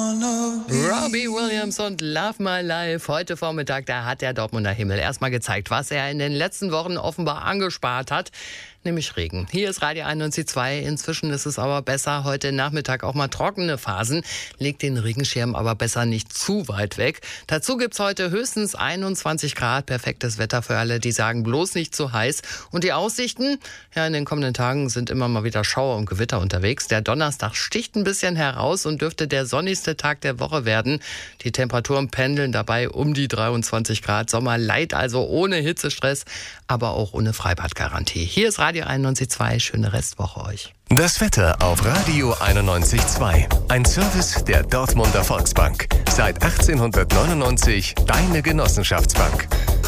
Robbie Williams und Love My Life. Heute Vormittag, da hat der Dortmunder Himmel erstmal gezeigt, was er in den letzten Wochen offenbar angespart hat. Nämlich Regen. Hier ist Radio 91.2. Inzwischen ist es aber besser. Heute Nachmittag auch mal trockene Phasen. Legt den Regenschirm aber besser nicht zu weit weg. Dazu gibt's heute höchstens 21 Grad. Perfektes Wetter für alle, die sagen, bloß nicht zu heiß. Und die Aussichten? Ja, in den kommenden Tagen sind immer mal wieder Schauer und Gewitter unterwegs. Der Donnerstag sticht ein bisschen heraus und dürfte der sonnigste Tag der Woche werden. Die Temperaturen pendeln dabei um die 23 Grad. Sommerlight, also ohne Hitzestress, aber auch ohne Freibadgarantie. Hier ist Radio 91.2. Schöne Restwoche euch. Das Wetter auf Radio 91.2. Ein Service der Dortmunder Volksbank. Seit 1899 deine Genossenschaftsbank.